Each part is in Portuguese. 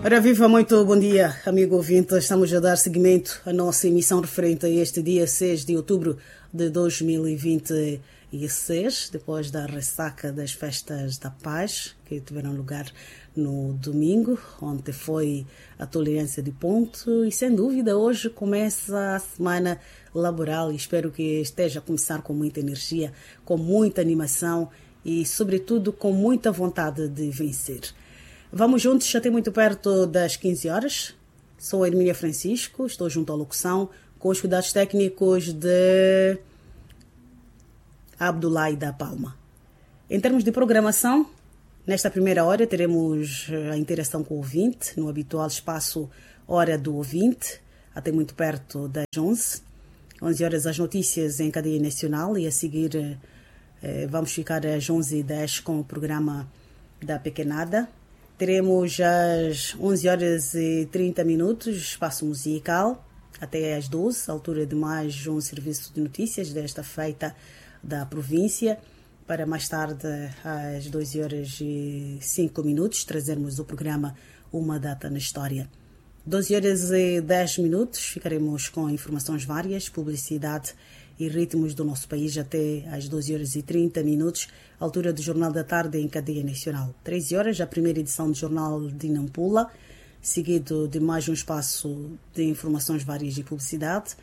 Ora viva, muito bom dia, amigo ouvinte. Estamos a dar seguimento à nossa emissão referente a este dia 6 de outubro de 2026, depois da ressaca das festas da paz que tiveram lugar no domingo. Ontem foi a tolerância de ponto e, sem dúvida, hoje começa a semana laboral e espero que esteja a começar com muita energia, com muita animação e, sobretudo, com muita vontade de vencer. Vamos juntos, já tem muito perto das 15 horas. Sou a Hermínia Francisco, estou junto à locução com os cuidados técnicos de Abdullah da Palma. Em termos de programação, nesta primeira hora teremos a interação com o ouvinte, no habitual espaço Hora do Ouvinte, até muito perto das 11. 11 horas as notícias em cadeia nacional e a seguir vamos ficar às 11h10 com o programa da Pequenada. Teremos às 11 horas e 30 minutos espaço musical, até às 12, altura de mais um serviço de notícias desta feita da província, para mais tarde às 12 horas e 5 minutos trazermos o programa Uma Data na História. 12 horas e 10 minutos ficaremos com informações várias, publicidade e ritmos do nosso país até às 12 horas e 30 minutos, altura do Jornal da Tarde em cadeia nacional. 13 horas, a primeira edição do Jornal de Nampula, seguido de mais um espaço de informações várias e publicidade.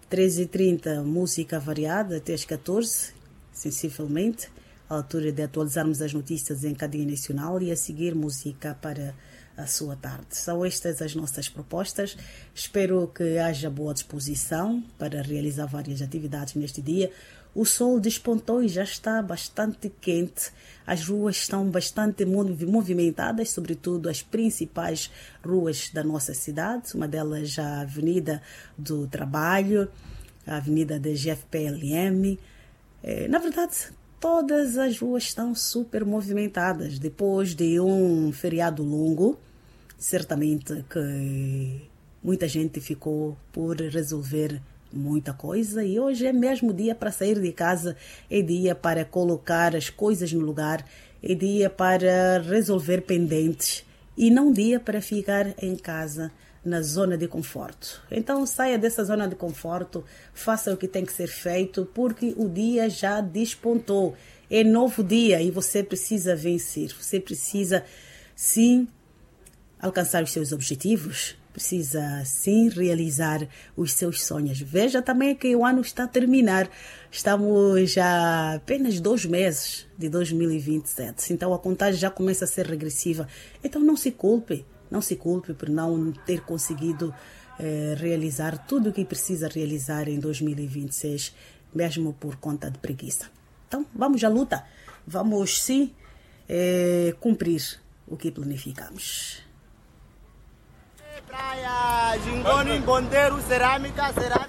13h30, música variada até às 14, sensivelmente, a altura de atualizarmos as notícias em cadeia nacional e a seguir música para a sua tarde. São estas as nossas propostas. Espero que haja boa disposição para realizar várias atividades neste dia. O sol despontou e já está bastante quente. As ruas estão bastante movimentadas, sobretudo as principais ruas da nossa cidade. Uma delas a Avenida do Trabalho, a Avenida da GFPLM. Na verdade, todas as ruas estão super movimentadas. Depois de um feriado longo, certamente que muita gente ficou por resolver muita coisa e hoje é mesmo dia para sair de casa, é dia para colocar as coisas no lugar, é dia para resolver pendentes e não dia para ficar em casa na zona de conforto. Então saia dessa zona de conforto, faça o que tem que ser feito porque o dia já despontou. É novo dia e você precisa vencer, você precisa sim alcançar os seus objetivos, precisa sim realizar os seus sonhos. Veja também que o ano está a terminar, estamos já apenas 2 meses de 2027, então a contagem já começa a ser regressiva. Então não se culpe por não ter conseguido realizar tudo o que precisa realizar em 2026, mesmo por conta de preguiça. Então vamos à luta, vamos sim cumprir o que planificamos. Praia, Gingoni, Bondeiro, cerâmica.